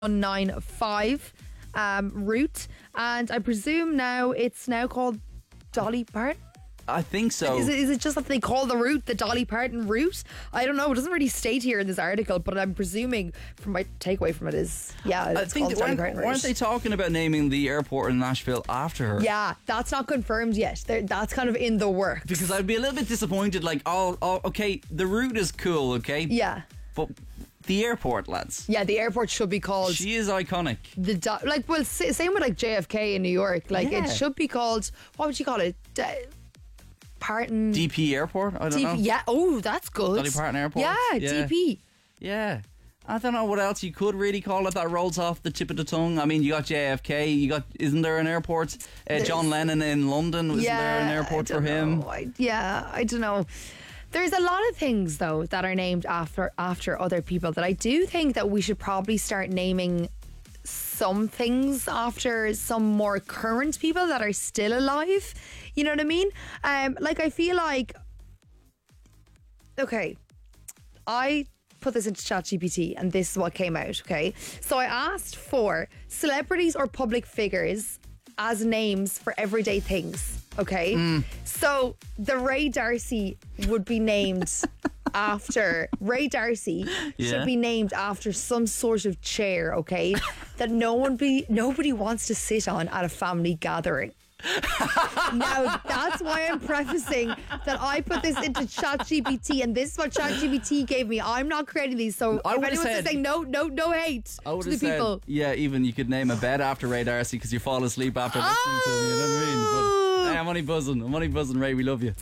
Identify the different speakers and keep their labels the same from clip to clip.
Speaker 1: 195 route, and I presume now it's now called Dolly Parton.
Speaker 2: I think so.
Speaker 1: Is it just that they call the route the Dolly Parton route? I don't know. It doesn't really state here in this article, but I'm presuming from my takeaway from it is, it's called Dolly Parton route.
Speaker 2: Weren't they talking about naming the airport in Nashville after her?
Speaker 1: Yeah, that's not confirmed yet. That's kind of in the works.
Speaker 2: Because I'd be a little bit disappointed. Like, okay, the route is cool, okay?
Speaker 1: Yeah.
Speaker 2: But the airport, lads.
Speaker 1: Yeah, the airport should be called.
Speaker 2: She is iconic.
Speaker 1: Same with like JFK in New York. Like, it should be called. What would you call it? Parton.
Speaker 2: DP Airport? I don't know.
Speaker 1: Yeah. Oh, that's good.
Speaker 2: Dolly Parton Airport?
Speaker 1: Yeah, DP.
Speaker 2: Yeah. I don't know what else you could really call it that rolls off the tip of the tongue. I mean, you got JFK. Isn't there an airport? John Lennon in London. Isn't there an airport for him?
Speaker 1: I don't know. There's a lot of things though that are named after other people that I do think that we should probably start naming some things after some more current people that are still alive. You know what I mean? I feel like, okay, I put this into ChatGPT and this is what came out, okay? So I asked for celebrities or public figures as names for everyday things, okay? So the Ray Darcy would be named after Ray Darcy should be named after some sort of chair, okay, that nobody wants to sit on at a family gathering. Now that's why I'm prefacing that I put this into ChatGPT and this is what ChatGPT gave me. I'm not creating these, so if anyone's saying no hate to the people.
Speaker 2: Yeah, even you could name a bed after Ray Darcy because you fall asleep after listening to him, you know what I mean? But I'm only buzzing, Ray, we love you.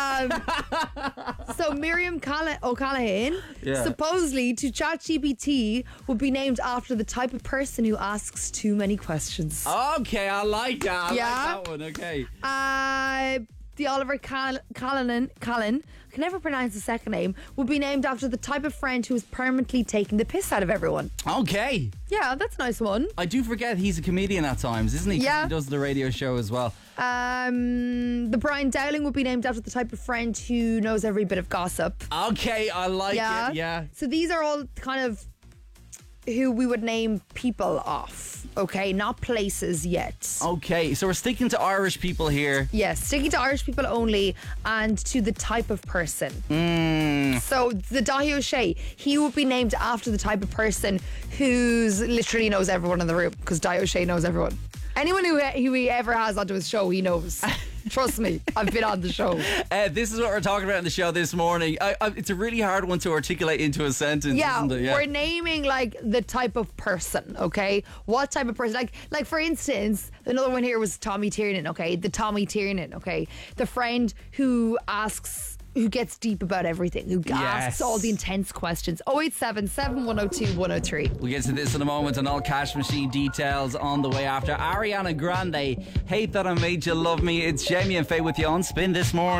Speaker 1: So Miriam O'Callaghan supposedly to ChatGPT would be named after the type of person who asks too many questions.
Speaker 2: Okay, I like that. I like that one, okay.
Speaker 1: The Oliver Callan, can never pronounce the second name, would be named after the type of friend who is permanently taking the piss out of everyone.
Speaker 2: Okay.
Speaker 1: Yeah, that's a nice one.
Speaker 2: I do forget he's a comedian at times, isn't he?
Speaker 1: Yeah.
Speaker 2: He does the radio show as well.
Speaker 1: The Brian Dowling would be named after the type of friend who knows every bit of gossip.
Speaker 2: Okay, I like it, yeah.
Speaker 1: So these are all kind of who we would name people off, okay? Not places yet.
Speaker 2: Okay, so we're sticking to Irish people here.
Speaker 1: Yes, sticking to Irish people only and to the type of person. So the Dahi O'Shea, he would be named after the type of person who's literally knows everyone in the room, because Dahi O'Shea knows everyone. Anyone who he ever has onto his show, he knows. Trust me, I've been on the show.
Speaker 2: This is what we're talking about in the show this morning. It's a really hard one to articulate into a sentence, isn't it? Yeah,
Speaker 1: we're naming like the type of person, okay? What type of person? Like for instance, another one here was Tommy Tiernan, okay? The Tommy Tiernan, okay? The friend who gets deep about everything, who asks all the intense questions. 087 7102 103.
Speaker 2: We'll get to this in a moment and all Cash Machine details on the way after. Ariana Grande, Hate That I Made You Love Me. It's Jamie and Faye with you on Spin this morning.